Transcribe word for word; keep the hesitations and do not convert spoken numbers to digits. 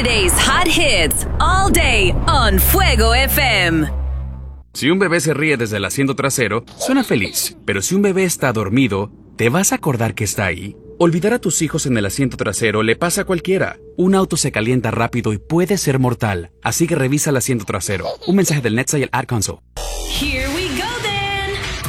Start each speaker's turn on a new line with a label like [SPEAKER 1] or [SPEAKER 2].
[SPEAKER 1] Today's hot hits, all day on Fuego F M.
[SPEAKER 2] Si un bebé se ríe desde el asiento trasero, suena feliz. Pero si un bebé está dormido, ¿te vas a acordar que está ahí? Olvidar a tus hijos en el asiento trasero le pasa a cualquiera. Un auto se calienta rápido y puede ser mortal. Así que revisa el asiento trasero. Un mensaje del NHTSA y el Ad Council.
[SPEAKER 1] Here